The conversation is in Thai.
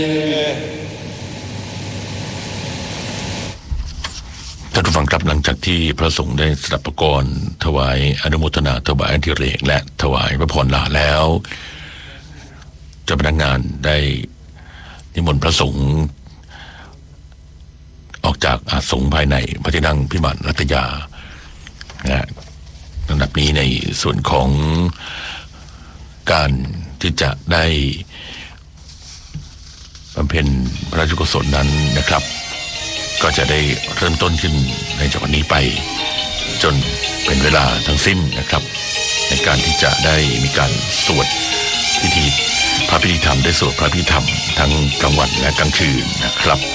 ท่านผู้ฟังครับหลังจากที่พระสงฆ์ได้สดับประกรณ์ถวายอนุโมทนาถวายอธิเรกและถวายพระพรลาแล้วเจ้าพนักงานได้นิมนต์พระสงฆ์ออกจากอาสงฆ์ภายในพระที่นั่งพิมานรัตยานะลำดับนี้ในส่วนของการที่จะได้บำเพ็ญพระราชกุศลนั้นนะครับก็จะได้เริ่มต้นขึ้นในจากวันนี้ไปจนเป็นเวลาทั้งสิ้นนะครับในการที่จะได้มีการสวดพิธีพระพิธีธรรมได้สวดพระพิธีธรรมทั้งกลางวันและกลางคืนนะครับ